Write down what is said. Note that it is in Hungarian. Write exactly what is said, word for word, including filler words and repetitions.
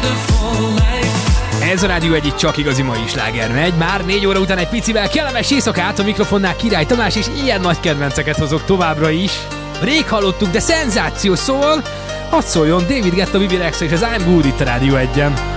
Ez a Rádió egy csak igazi mai sláger megy. Már négy óra után egy picivel kellemes éjszakát, a mikrofonnál Király Tamás, és ilyen nagy kedvenceket hozok továbbra is. Rég hallottuk, de szenzációs, szóval hadd szóljon David Guetta, Bibi Rexha és az I'm Good itt a Rádió egyen.